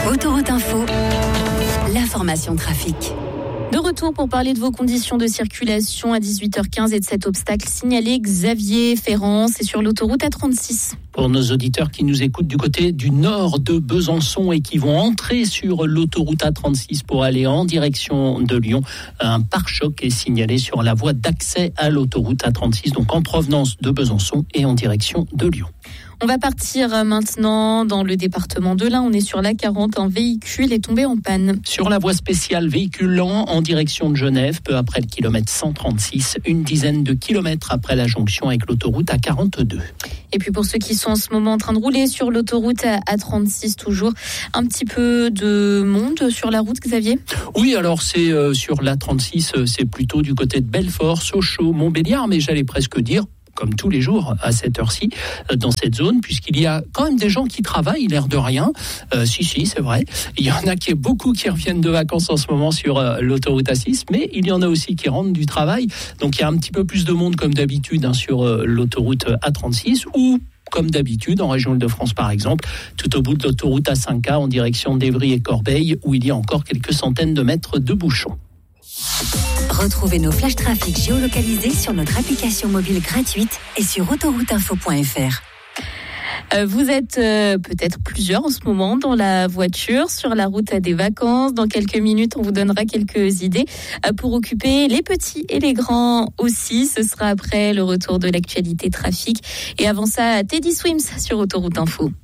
Autoroute Info, l'information trafic. De retour pour parler de vos conditions de circulation à 18h15 et de cet obstacle signalé. Xavier Ferrand, c'est sur l'autoroute A36. Pour nos auditeurs qui nous écoutent du côté du nord de Besançon et qui vont entrer sur l'autoroute A36 pour aller en direction de Lyon, un pare-choc est signalé sur la voie d'accès à l'autoroute A36, donc en provenance de Besançon et en direction de Lyon. On va partir maintenant dans le département de l'Ain. On est sur l'A40. Un véhicule est tombé en panne. Sur la voie spéciale véhicule lent en direction de Genève, peu après le kilomètre 136, une dizaine de kilomètres après la jonction avec l'autoroute A42. Et puis pour ceux qui sont en ce moment en train de rouler sur l'autoroute A36, toujours un petit peu de monde sur la route, Xavier ? Oui, alors c'est sur l'A36, c'est plutôt du côté de Belfort, Sochaux, Montbéliard, mais j'allais presque dire comme tous les jours à cette heure-ci, dans cette zone, puisqu'il y a quand même des gens qui travaillent, l'air de rien. Si, c'est vrai. Il y en a beaucoup qui reviennent de vacances en ce moment sur l'autoroute A6, mais il y en a aussi qui rentrent du travail. Donc il y a un petit peu plus de monde comme d'habitude sur l'autoroute A36 ou comme d'habitude, en région Île-de-France par exemple, tout au bout de l'autoroute A5A en direction d'Évry et Corbeil, où il y a encore quelques centaines de mètres de bouchons. Retrouvez nos flashs trafic géolocalisés sur notre application mobile gratuite et sur autorouteinfo.fr. Vous êtes peut-être plusieurs en ce moment dans la voiture, sur la route à des vacances. Dans quelques minutes, on vous donnera quelques idées pour occuper les petits et les grands aussi. Ce sera après le retour de l'actualité trafic. Et avant ça, Teddy Swims sur Autoroute Info.